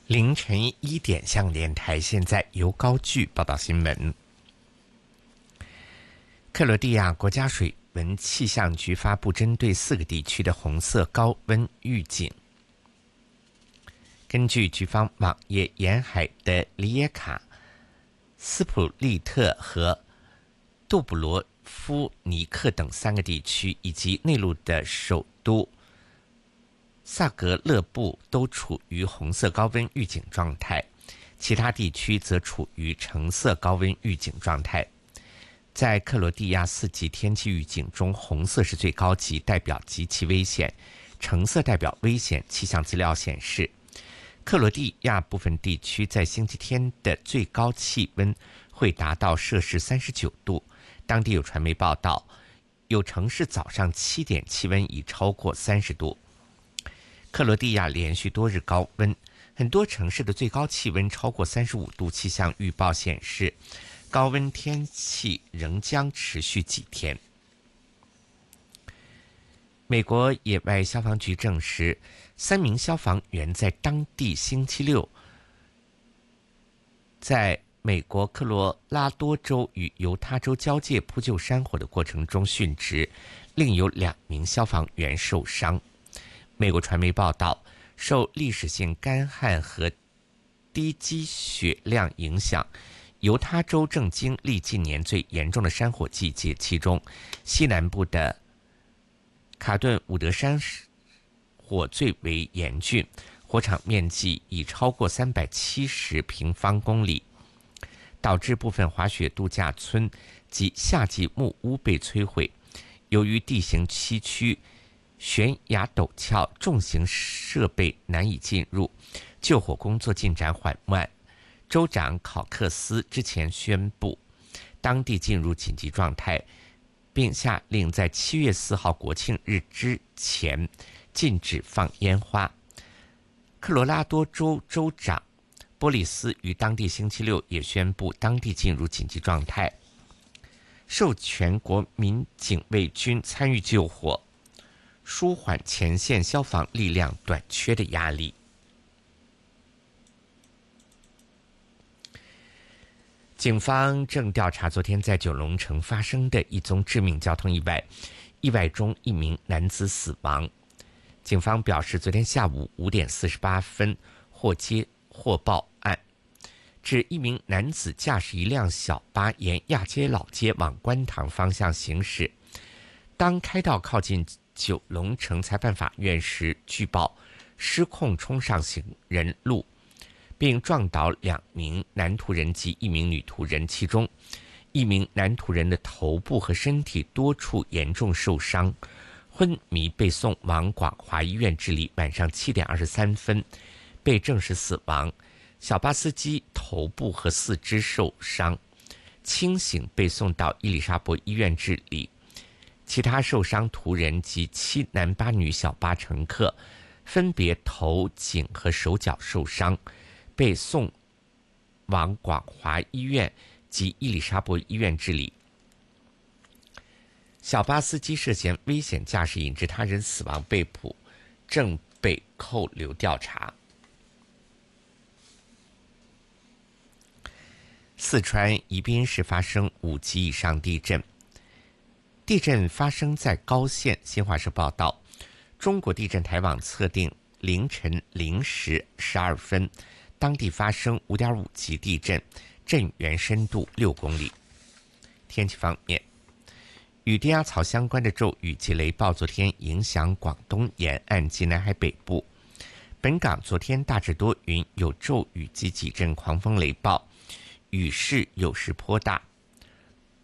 凌晨1点，香港电台现在由高炬报道新闻。克罗地亚国家水文气象局发布针对4个地区的红色高温预警。根据局方网页，沿海的里耶卡、斯普利特和杜布罗夫尼克等3个地区，以及内陆的首都萨格勒布都处于红色高温预警状态，其他地区则处于橙色高温预警状态。在克罗地亚4级天气预警中，红色是最高级，代表极其危险；橙色代表危险。气象资料显示，克罗地亚部分地区在星期天的最高气温会达到摄氏39度。当地有传媒报道，有城市早上7点气温已超过30度。克罗地亚连续多日高温，很多城市的最高气温超过35度。气象预报显示，高温天气仍将持续几天。美国野外消防局证实，3名消防员在当地星期六在美国科罗拉多州与犹他州交界扑救山火的过程中殉职，另有2名消防员受伤。美国传媒报道，受历史性干旱和低积雪量影响，犹他州正经历近年最严重的山火季节，其中西南部的卡顿伍德山火最为严峻，火场面积已超过370平方公里，导致部分滑雪度假村及夏季木屋被摧毁。由于地形崎岖，悬崖陡峭，重型设备难以进入，救火工作进展缓慢。州长考克斯之前宣布，当地进入紧急状态，并下令在7月4号国庆日之前禁止放烟花。科罗拉多州州长波利斯于当地星期六也宣布，当地进入紧急状态，授权国民警卫军参与救火，舒缓前线消防力量短缺的压力。警方正调查昨天在九龙城发生的一宗致命交通意外，意外中1名男子死亡。警方表示，昨天下午5点48分获报案，指1名男子驾驶一辆小巴沿亚皆老街往观塘方向行驶，当开到靠近九龙城裁判法院时，据报失控冲上行人路，并撞倒2名男途人及1名女途人，其中1名男途人的头部和身体多处严重受伤，昏迷被送往广华医院治理，晚上7点23分被证实死亡。小巴司机头部和4肢受伤，清醒被送到伊丽莎白医院治理。其他受伤途人及7男8女小巴乘客分别头颈和手脚受伤，被送往广华医院及伊丽莎白医院治理。小巴司机涉嫌危险驾驶引致他人死亡被捕，正被扣留调查。四川宜宾市发生5级以上地震，地震发生在高县。新华社报道，中国地震台网测定凌晨0时12分，当地发生5.5级地震，震源深度6公里。天气方面，与低压槽相关的骤雨及雷暴昨天影响广东沿岸及南海北部。本港昨天大致多云，有骤雨及几阵狂风雷暴，雨势有时颇大。